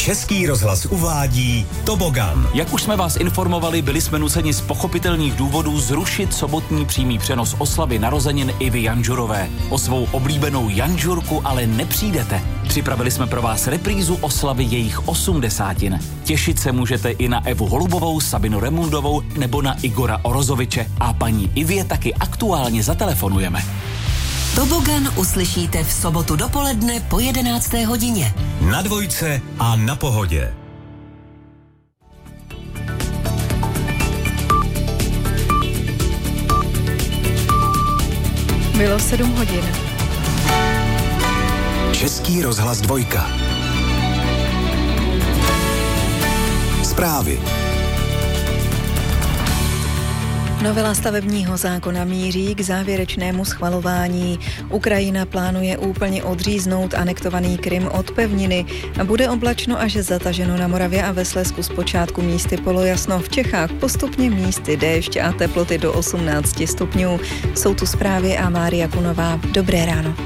Český rozhlas uvádí Tobogan. Jak už jsme vás informovali, byli jsme nuceni z pochopitelných důvodů zrušit sobotní přímý přenos oslavy narozenin Ivy Janžurové. O svou oblíbenou Janžurku ale nepřijdete. Připravili jsme pro vás reprízu oslavy jejich 80. Těšit se můžete i na Evu Holubovou, Sabinu Remundovou nebo na Igora Orozoviče. A paní Ivě taky aktuálně zatelefonujeme. Tobogan uslyšíte v sobotu dopoledne po 11. hodině. Na Dvojce a na Pohodě. Bylo 7 hodin. Český rozhlas Dvojka. Zprávy. Novela stavebního zákona míří k závěrečnému schvalování. Ukrajina plánuje úplně odříznout anektovaný Krym od pevniny. Bude oblačno až zataženo na Moravě a ve Slezsku zpočátku místy polojasno. V Čechách postupně místy déšť a teploty do 18 stupňů. Jsou tu zprávy a Mária Kunová. Dobré ráno.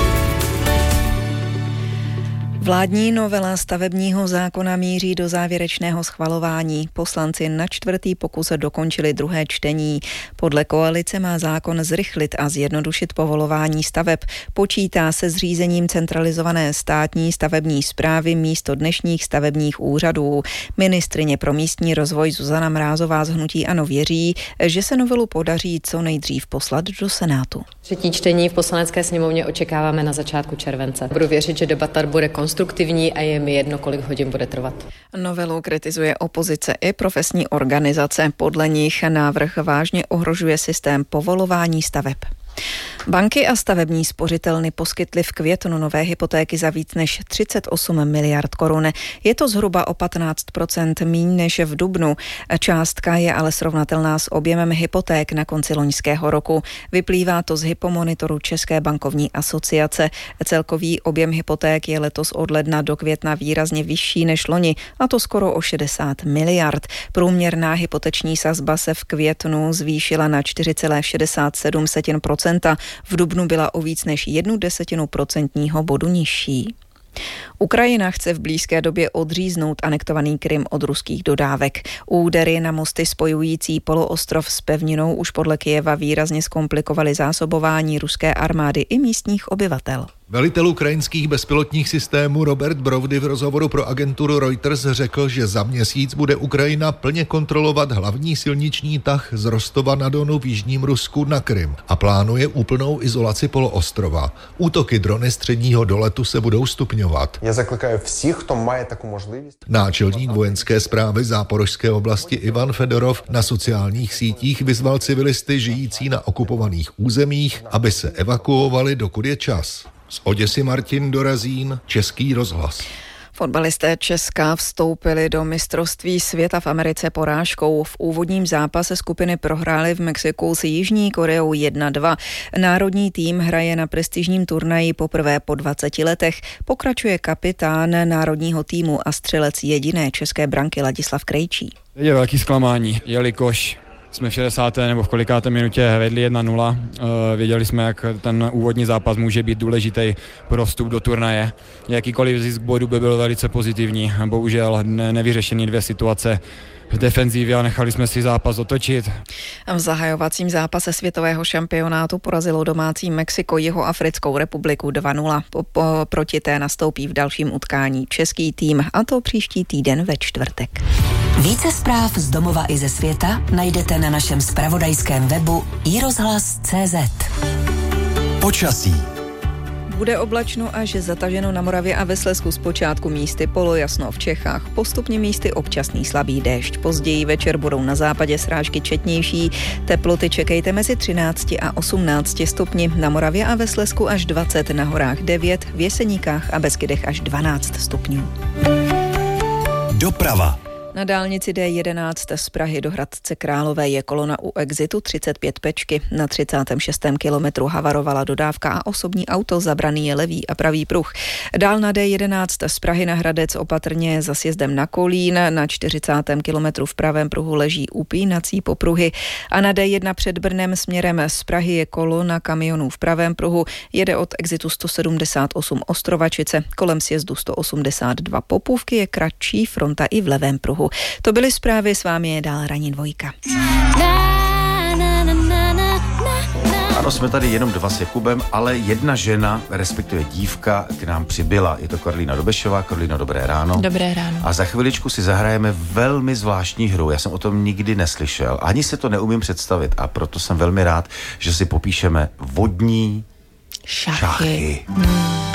Vládní novela stavebního zákona míří do závěrečného schvalování. Poslanci na 4. pokus dokončili druhé čtení. Podle koalice má zákon zrychlit a zjednodušit povolování staveb. Počítá se zřízením centralizované státní stavební správy místo dnešních stavebních úřadů. Ministryně pro místní rozvoj Zuzana Mrázová z hnutí ANO věří, že se novelu podaří co nejdřív poslat do Senátu. Třetí čtení v Poslanecké sněmovně očekáváme na začátku července. Budu věřit, že debata bude konstruktivní a je mi jedno, kolik hodin bude trvat. Novelu kritizuje opozice i profesní organizace. Podle nich návrh vážně ohrožuje systém povolování staveb. Banky a stavební spořitelny poskytly v květnu nové hypotéky za víc než 38 miliard korun. Je to zhruba o 15% míň než v dubnu. Částka je ale srovnatelná s objemem hypoték na konci loňského roku. Vyplývá to z hypomonitoru České bankovní asociace. Celkový objem hypoték je letos od ledna do května výrazně vyšší než loni, a to skoro o 60 miliard. Průměrná hypoteční sazba se v květnu zvýšila na 4,67%. V dubnu byla o víc než 0,1 procentního bodu nižší. Ukrajina chce v blízké době odříznout anektovaný Krym od ruských dodávek. Údery na mosty spojující poloostrov s pevninou už podle Kyjeva výrazně zkomplikovaly zásobování ruské armády i místních obyvatel. Velitel ukrajinských bezpilotních systémů Robert Brovdy v rozhovoru pro agenturu Reuters řekl, že za měsíc bude Ukrajina plně kontrolovat hlavní silniční tah z Rostova na Donu v jižním Rusku na Krym a plánuje úplnou izolaci poloostrova. Útoky drony středního doletu se budou stupňovat. Já zaklикаю всіх, хто має таку можливість. Náčelník vojenské správy Záporožské oblasti Ivan Fedorov na sociálních sítích vyzval civilisty žijící na okupovaných územích, aby se evakuovali, dokud je čas. Z Oděsy Martin Dorazín, Český rozhlas. Fotbalisté Česka vstoupili do mistrovství světa v Americe porážkou. V úvodním zápase skupiny prohrály v Mexiku s Jižní Koreou 1-2. Národní tým hraje na prestižním turnaji poprvé po 20 letech. Pokračuje kapitán národního týmu a střelec jediné české branky Ladislav Krejčí. Je velký zklamání, jelikož jsme v 60. nebo v kolikáté minutě vedli 1-0. Věděli jsme, jak ten úvodní zápas může být důležitý pro vstup do turnaje. Jakýkoliv zisk bodu by byl velice pozitivní. Bohužel nevyřešený 2 situace v defenzivě a nechali jsme si zápas otočit. V zahajovacím zápase světového šampionátu porazilo domácí Mexiko Jihoafrickou republiku 2-0. Proti té nastoupí v dalším utkání český tým, a to příští týden ve čtvrtek. Více zpráv z domova i ze světa najdete na našem zpravodajském webu iRozhlas.cz. Počasí. Bude oblačno až zataženo na Moravě a ve Slezsku zpočátku místy polojasno, v Čechách postupně místy občasný slabý déšť. Později večer budou na západě srážky četnější. Teploty čekejte mezi 13 a 18 stupni, na Moravě a ve Slezsku až 20, na horách 9, v Jeseníkách a Beskydech až 12 stupňů. Doprava. Na dálnici D11 z Prahy do Hradce Králové je kolona u exitu 35 Pečky. Na 36. kilometru havarovala dodávka a osobní auto, zabraný je levý a pravý pruh. Dál na D11 z Prahy na Hradec opatrně za sjezdem na Kolín. Na 40. kilometru v pravém pruhu leží upínací popruhy a na D1 před Brnem směrem z Prahy je kolona kamionů v pravém pruhu. Jede od exitu 178 Ostrovačice. Kolem sjezdu 182 Popůvky je kratší fronta i v levém pruhu. To byly zprávy, s vámi je dál Ranní dvojka. Ano, jsme tady jenom dva s Jakubem, ale jedna žena, respektive dívka, k nám přibyla. Je to Karolína Dobešová. Karolíno, dobré ráno. Dobré ráno. A za chviličku si zahrajeme velmi zvláštní hru. Já jsem o tom nikdy neslyšel. Ani se to neumím představit a proto jsem velmi rád, že si popíšeme vodní šachy.